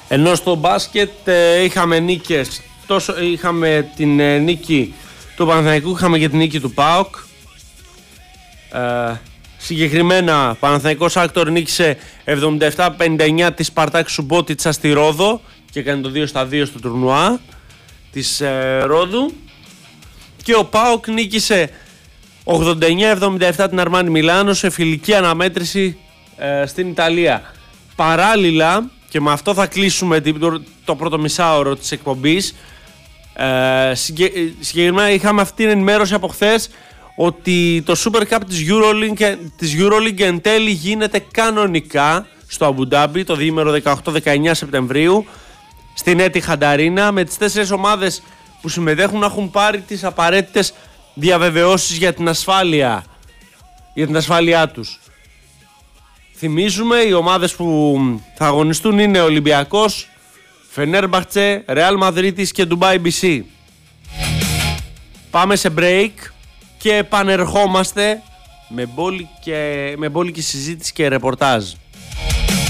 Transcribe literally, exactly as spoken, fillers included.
Ενώ στο μπάσκετ ε, είχαμε νίκες, τόσο, είχαμε την ε, νίκη του Παναθηναϊκού, είχαμε και την νίκη του ΠΑΟΚ. Ε, συγκεκριμένα Παναθηναϊκός Άκτορ νίκησε εβδομήντα επτά πενήντα εννιά τη Σπαρτάκ Σουμπότιτσα στη Ρόδο και έκανε το δύο στα δύο στο τουρνουά της ε, Ρόδου. Και ο ΠΑΟΚ νίκησε ογδόντα εννιά εβδομήντα επτά την Αρμάνι Μιλάνο σε φιλική αναμέτρηση ε, στην Ιταλία. Παράλληλα, και με αυτό θα κλείσουμε το πρώτο μισάωρο της εκπομπής, ε, συγκε, συγκεκριμένα είχαμε αυτή την ενημέρωση από χθες ότι το Super Cup της EuroLeague, της EuroLeague εν τέλει γίνεται κανονικά στο Αμπουντάμπι το διήμερο δεκαοκτώ δεκαεννιά Σεπτεμβρίου στην Etihad Arena, με τις τέσσερις ομάδες που συμμετέχουν να έχουν πάρει τις απαραίτητες διαβεβαιώσεις για την ασφάλεια, για την ασφάλειά τους. Θυμίζουμε, οι ομάδες που θα αγωνιστούν είναι Ολυμπιακός, Φενέρμπαχτσε, Ρεάλ Μαδρίτης και Ντουμπάι μπι σι. Πάμε σε break και επανερχόμαστε με μπόλικη, με μπόλικη συζήτηση και ρεπορτάζ.